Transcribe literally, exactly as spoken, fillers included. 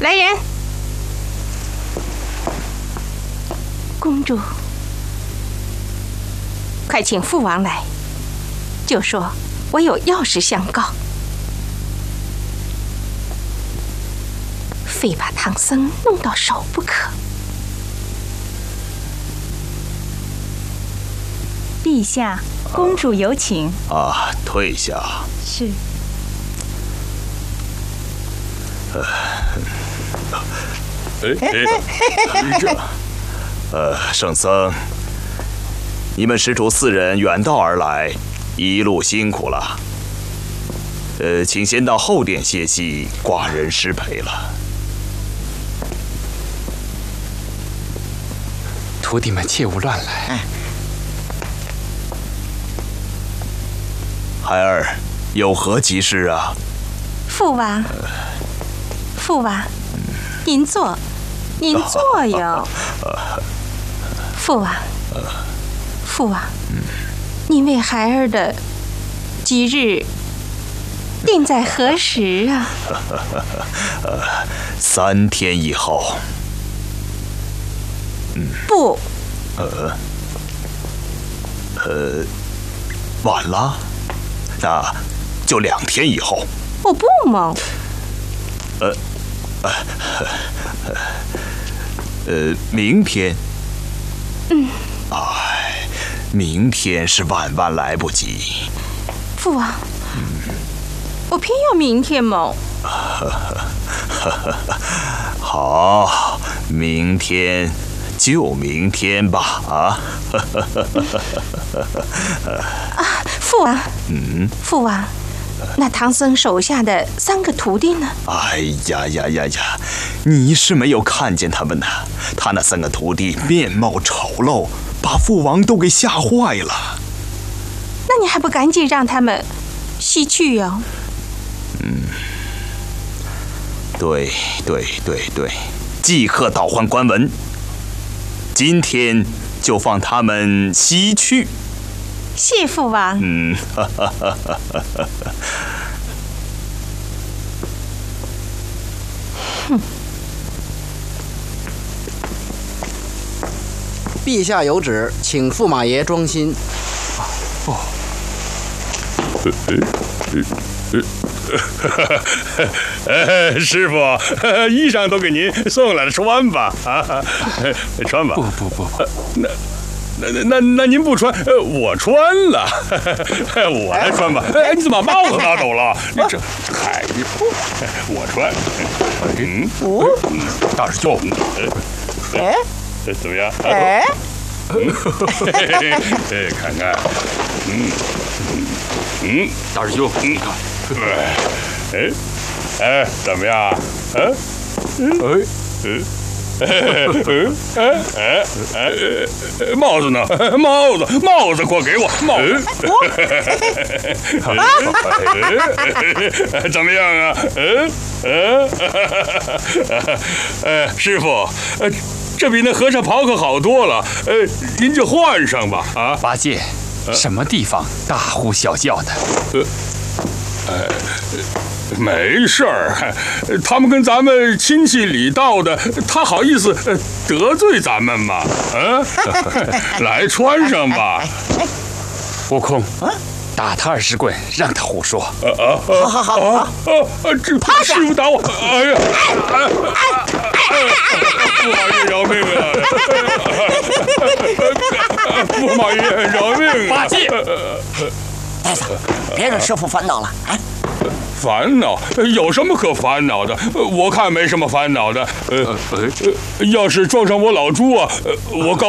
来人，公主，快请父王来，就说我有要事相告，非把唐僧弄到手不可。 陛下，公主有请。 啊，退下。 是。 呃，哎哎，这，呃，圣僧，你们施主四人远道而来，一路辛苦了。呃，请先到后殿歇息，寡人失陪了。 徒弟们切勿乱来。 孩儿，有何急事啊？ 父王，父王，您坐，您坐哟。父王，父王，您为孩儿的吉日定在何时啊？ 三天以后。嗯， 不。 呃，呃，晚了。那就两天以后。 我不嘛。 呃，呃，呃，明天。 嗯。 哎，明天是万万来不及。 父王，嗯、我偏要明天嘛。 好，明天就明天吧。啊。 啊，父王。 嗯。 父王，那唐僧手下的三个徒弟呢？ 哎呀呀呀呀！你是没有看见他们呐？他那三个徒弟面貌丑陋，把父王都给吓坏了。 那你还不赶紧让他们西去呀？ 嗯，对对对对，即刻导唤官文，今天就放他们西去。 谢父王。 嗯，哈哈哈哈哈。 哼。 陛下有旨，请驸马爷装新。 哦。呃，师傅，衣裳都给您送来了，穿吧，啊，穿吧。 不不不不， 那。那那那您不穿，呃，我穿了，我来穿吧。哎，你怎么把帽子拿走了？你这，嗨，你我穿。嗯， 哦， 大师兄， 哎， 怎么样？ 哎， 哎，看看，嗯嗯， 大师兄，你看， 哎哎，怎么样？嗯，哎嗯。嗯，哎哎哎，帽子呢？帽子，帽子，快给我帽子！怎么样啊？嗯嗯，呃，师傅，呃，这比那和尚袍可好多了，呃，您就换上吧。啊， 八戒，什么地方大呼小叫的？ 呃，呃。没事儿，他们跟咱们亲戚里道的，他好意思得罪咱们吗？嗯，来穿上吧。 悟空，打他二十棍，让他胡说。 好好好好， 这师傅打我！哎呀，驸马爷饶命啊！驸马爷饶命！ 八戒， 呆子，别让师傅烦恼了啊！ 烦恼有什么可烦恼的？我看没什么烦恼的。呃，呃要是撞上我老猪啊，我告。